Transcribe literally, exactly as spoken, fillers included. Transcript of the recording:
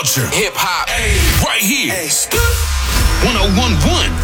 culture, hip hop, right here. one oh one point one